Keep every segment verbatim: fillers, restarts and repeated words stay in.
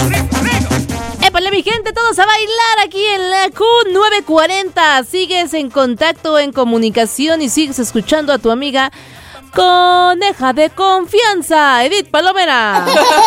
Épale, mi gente, todos a bailar aquí en la Q nueve cuarenta. Sigues en contacto, en comunicación y sigues escuchando a tu amiga Coneja de Confianza, Edith Palomera.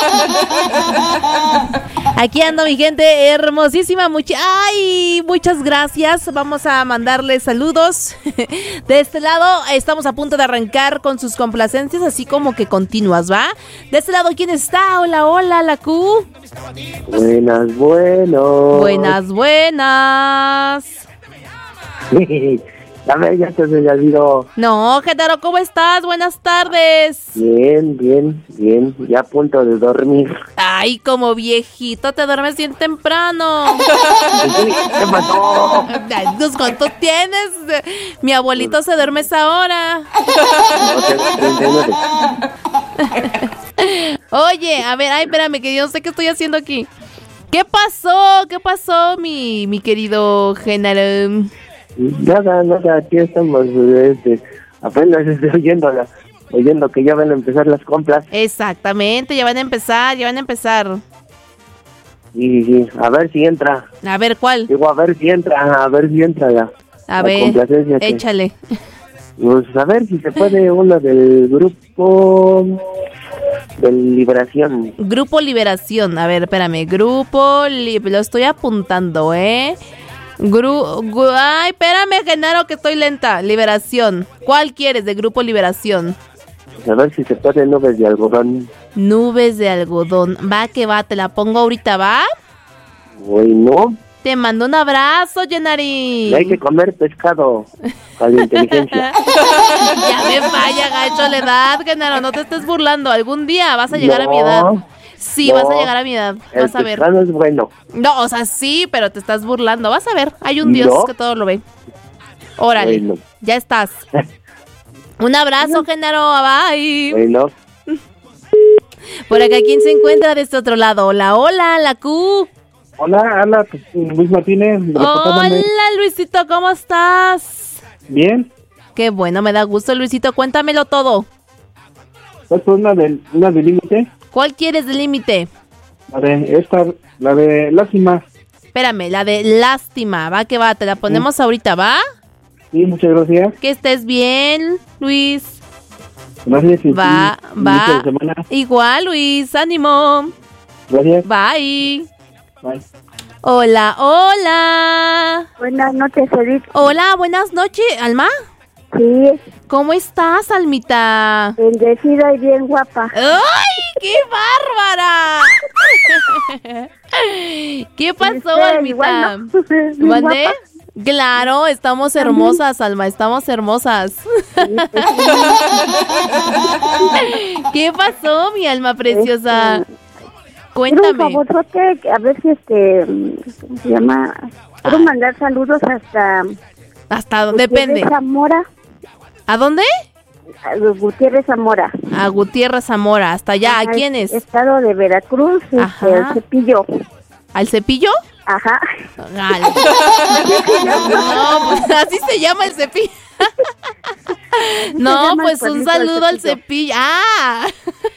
Aquí ando, mi gente hermosísima. Much- Ay, muchas gracias. Vamos a mandarles saludos. De este lado estamos a punto de arrancar con sus complacencias, así como que continuas, ¿va? De este lado, ¿quién está? Hola, hola, la Q. Buenas, buenos. Buenas, buenas. A ver, ya se me olvidó. No, Genaro, ¿cómo estás? Buenas tardes. Bien, bien, bien. Ya a punto de dormir. Ay, como viejito, te duermes bien temprano. ¿Qué pasó? Ay, pues, ¿cuánto tienes? Mi abuelito se duerme a esa hora. Oye, a ver, ay, espérame, que yo no sé qué estoy haciendo aquí. ¿Qué pasó? ¿Qué pasó, mi, mi querido Genaro? Nada, nada, aquí estamos, este, apenas estoy oyendo, la, oyendo que ya van a empezar las compras. Exactamente, ya van a empezar, ya van a empezar. Sí, sí, a ver si entra. A ver, ¿cuál? Digo, a ver si entra, a ver si entra la, A la ver, complacencia que- échale. Pues a ver si se puede uno del grupo de Liberación. Grupo Liberación, a ver, espérame, Grupo Li- lo estoy apuntando, ¿eh? Gru, gu- ay, espérame, Genaro, que estoy lenta. Liberación. ¿Cuál quieres de Grupo Liberación? A ver si se puede nubes de algodón. Nubes de algodón. Va que va, te la pongo ahorita, ¿va? Bueno, Te mando un abrazo, Yenari. hay que comer pescado con la inteligencia. Ya me falla, gacho, la edad, Genaro. No te estés burlando. Algún día vas a llegar a mi edad. Sí, no, vas a llegar a mi edad. El Vas a ver. pescado es bueno. No, o sea, sí, pero te estás burlando. Vas a ver. Hay un Dios ¿No? que todo lo ve. Órale. Bueno. Ya estás. Un abrazo, Genaro. Bye. Bueno, Por acá, ¿quién se encuentra de este otro lado? Hola, hola, la Q. Hola, hola, pues, Luis Martínez. reportándome. Hola, Luisito, ¿cómo estás? Bien, Qué bueno, me da gusto, Luisito. Cuéntamelo todo. pues una del, una del límite. ¿Cuál quieres de límite? La de esta, la de Lástima. Espérame, la de lástima. Va que va, te la ponemos ahorita, ¿va? Sí, muchas gracias. Que estés bien, Luis. Gracias. y- Va, y- inicio de va. semana. Igual, Luis, ánimo. Gracias. Bye. Bye. Hola, hola. Buenas noches, Edith. Hola, buenas noches, Alma. Sí, ¿Cómo estás, Almita? bendecida y bien guapa. ¡Ay, qué bárbara! ¿Qué pasó, Usted, Almita? igual, ¿no? Bien ¿Mandé? guapa. Claro, estamos hermosas, Alma, estamos hermosas. ¿Qué pasó, mi alma preciosa? Quiero un Cuéntame. favorzote, a ver si este, ¿cómo se llama? Quiero Ay. mandar saludos hasta ¿Hasta dónde Gutiérrez depende? Zamora, ¿A dónde? a Gutiérrez Zamora. A Gutiérrez Zamora, hasta allá. ¿A Ajá, quién es? Estado de Veracruz, este, Ajá. el Cepillo. ¿Al Cepillo? Ajá. Al- No, pues así se llama el Cepillo. No, llama el pues un pueblito del saludo al Cepillo. Cepillo. ¡Ah!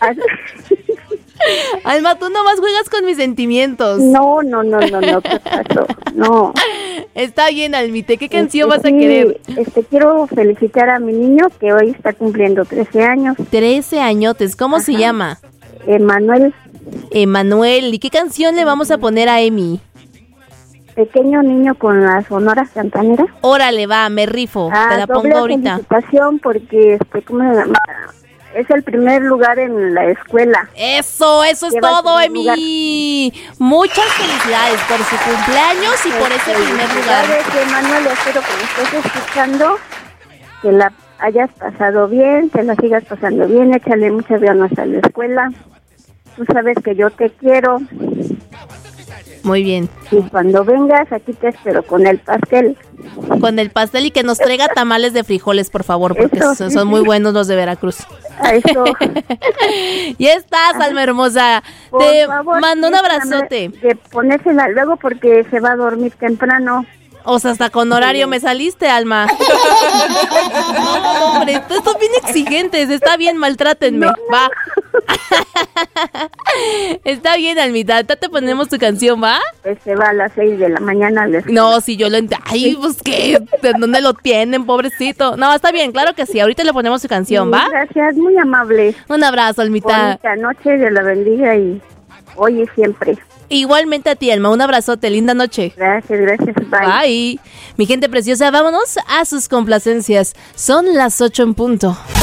Alma, tú nomás juegas con mis sentimientos. No, no, no, no, no, ¿qué pasó? No. Está bien, Almite. ¿Qué canción Este, vas a sí, querer? Este, quiero felicitar a mi niño que hoy está cumpliendo trece años, Trece añotes. ¿Cómo se Ajá. llama? Emanuel, Emanuel. ¿Y qué canción le vamos a poner a Emi? pequeño niño con la Sonora Santanera. Órale, va, me rifo. Ah, Te la doble pongo ahorita. felicitación porque, este, ¿cómo se llama? Es el primer lugar en la escuela. Eso, eso es Lleva el todo, primer Emi. Muchas felicidades por su cumpleaños y por ese primer lugar. Felicidades, Emanuel, espero que me estés escuchando, que la hayas pasado bien, que la sigas pasando bien, échale muchas ganas a la escuela. Tú sabes que yo te quiero. Muy bien. Y cuando vengas, aquí te espero con el pastel. Con el pastel y que nos traiga tamales de frijoles, por favor, porque Eso, son, sí, son muy sí. buenos los de Veracruz. A eso, Ya estás, Alma hermosa. por Te favor, mando un déjame abrazote. de ponérsela luego porque se va a dormir temprano. O sea, hasta con horario me saliste, Alma. No, hombre, ustedes son bien exigentes. Está bien, maltrátenme. No, no. Va. Está bien, Almita. Ahorita te ponemos tu canción, ¿va? Pues se va a las seis de la mañana. No, si yo lo entiendo. Ay, pues qué. ¿De dónde lo tienen, pobrecito? No, está bien, claro que sí. Ahorita le ponemos tu canción, ¿va? Gracias, muy amable. Un abrazo, Almita. Bonita noche, Dios la bendiga y hoy y siempre. Igualmente a ti, Alma, un abrazote, linda noche. Gracias, gracias, bye. Bye. Mi gente preciosa, vámonos a sus complacencias. Son las ocho en punto.